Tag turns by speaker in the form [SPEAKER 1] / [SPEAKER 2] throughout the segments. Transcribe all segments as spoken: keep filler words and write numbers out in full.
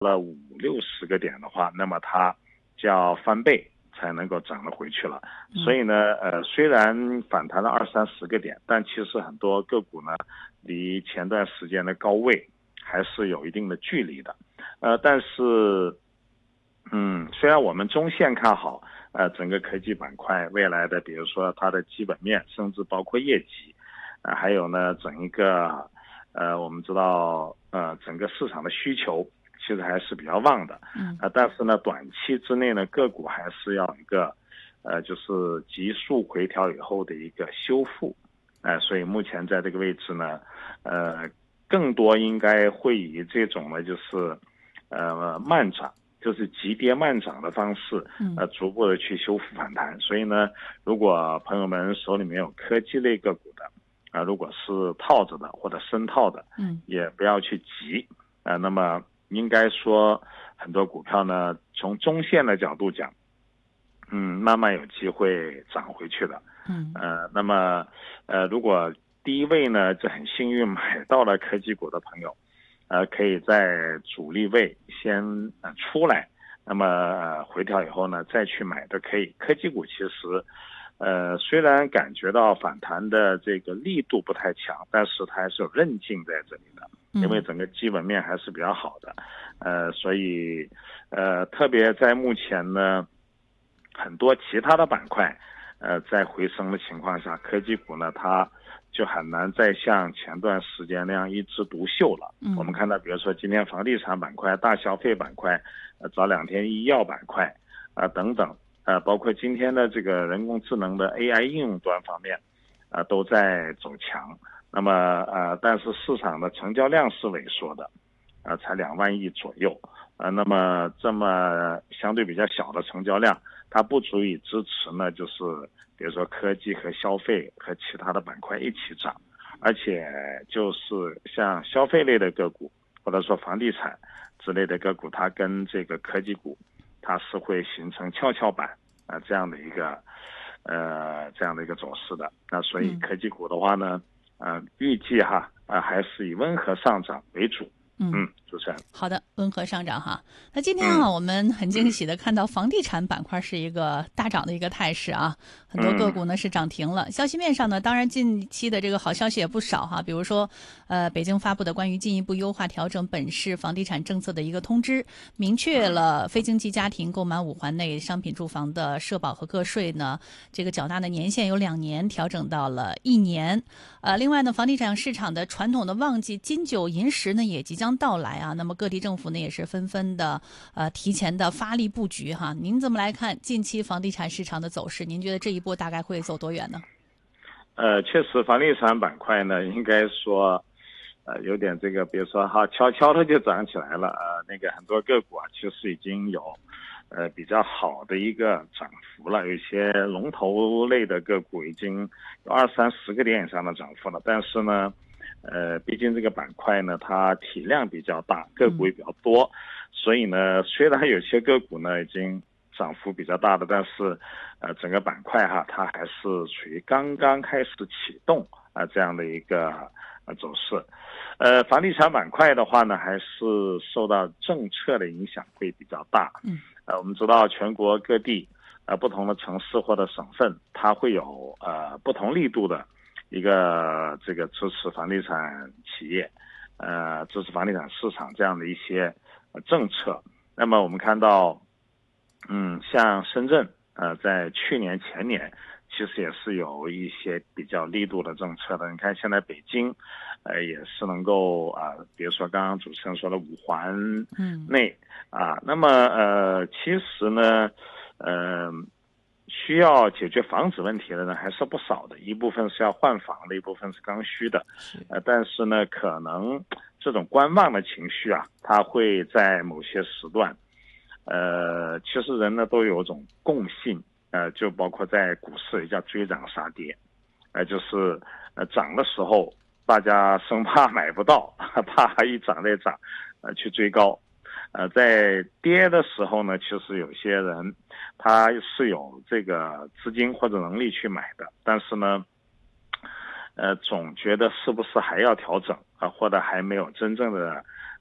[SPEAKER 1] 了五六十个点的话，那么它就要翻倍才能够涨得回去了。所以呢，呃，虽然反弹了二三十个点，但其实很多个股呢，离前段时间的高位还是有一定的距离的。呃，但是，嗯，虽然我们中线看好，呃，整个科技板块未来的，比如说它的基本面，甚至包括业绩，啊、呃，还有呢，整一个，呃，我们知道，呃，整个市场的需求其实还是比较旺的，嗯，呃，但是呢，短期之内呢，个股还是要一个，呃，就是急速回调以后的一个修复，哎、呃，所以目前在这个位置呢，呃，更多应该会以这种呢，就是，呃，慢涨。就是急跌慢涨的方式，呃，逐步的去修复反弹。所以呢，如果朋友们手里面有科技类个股的，啊、呃，如果是套着的或者深套的，嗯，也不要去急，啊、呃，那么应该说很多股票呢，从中线的角度讲，嗯，慢慢有机会涨回去的，嗯，呃，那么，呃，如果第一位呢，就很幸运买到了科技股的朋友。呃，可以在主力位先呃出来，那么、呃、回调以后呢，再去买都可以。科技股其实，呃，虽然感觉到反弹的这个力度不太强，但是它还是有韧劲在这里的，因为整个基本面还是比较好的，呃，所以呃，特别在目前呢，很多其他的板块，呃，在回升的情况下，科技股呢，它就很难再像前段时间那样一枝独秀了。嗯，我们看到，比如说今天房地产板块、大消费板块，呃，早两天医药板块，啊、呃、等等，呃，包括今天的这个人工智能的 A I 应用端方面，啊、呃，都在走强。那么，呃，但是市场的成交量是萎缩的，呃，才两万亿左右。呃，那么这么相对比较小的成交量，它不足以支持呢，就是比如说科技和消费和其他的板块一起涨，而且就是像消费类的个股或者说房地产之类的个股，它跟这个科技股，它是会形成跷跷板啊、呃、这样的一个呃这样的一个走势的。那所以科技股的话呢，呃，预计哈啊、呃、还是以温和上涨为主。嗯，主持人，
[SPEAKER 2] 好的，温和上涨哈。那今天啊，嗯、我们很惊喜的看到房地产板块是一个大涨的一个态势啊，很多个股呢是涨停了。消息面上呢，当然近期的这个好消息也不少哈，比如说，呃，北京发布的关于进一步优化调整本市房地产政策的一个通知，明确了非经济家庭购买五环内商品住房的社保和个税呢，这个缴纳的年限由两年调整到了一年。呃，另外呢，房地产市场的传统的旺季金九银十呢也即将到来啊，那么各地政府呢也是纷纷的呃提前的发力布局哈。您怎么来看近期房地产市场的走势？您觉得这一波大概会走多远呢？
[SPEAKER 1] 呃，确实，房地产板块呢，应该说，呃，有点这个，比如说哈，悄悄的就涨起来了。呃，那个很多个股啊，其实已经有，呃，比较好的一个涨幅了。有些龙头类的个股已经有二三十个点以上的涨幅了。但是呢，呃，毕竟这个板块呢，它体量比较大，个股也比较多，嗯、所以呢，虽然有些个股呢已经涨幅比较大的，但是，呃，整个板块哈，它还是处于刚刚开始启动啊、呃、这样的一个呃走势。呃，房地产板块的话呢，还是受到政策的影响会比较大。嗯，呃，我们知道全国各地呃不同的城市或者省份，它会有呃不同力度的一个这个支持房地产企业，呃，支持房地产市场这样的一些、呃、政策。那么我们看到，嗯，像深圳，呃，在去年前年，其实也是有一些比较力度的政策的。你看现在北京，呃，也是能够啊、呃，比如说刚刚主持人说的五环内，嗯、啊，那么呃，其实呢，呃，需要解决房子问题的人还是不少的，一部分是要换房的，一部分是刚需的，呃，但是呢，可能这种观望的情绪啊，它会在某些时段。呃，其实人呢都有一种共性，呃，就包括在股市也叫追涨杀跌，呃，就是呃涨的时候大家生怕买不到，怕一涨再涨，呃去追高，呃，在跌的时候呢，其实有些人他是有这个资金或者能力去买的，但是呢，呃，总觉得是不是还要调整啊、呃，或者还没有真正的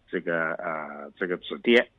[SPEAKER 1] 这个呃这个止跌。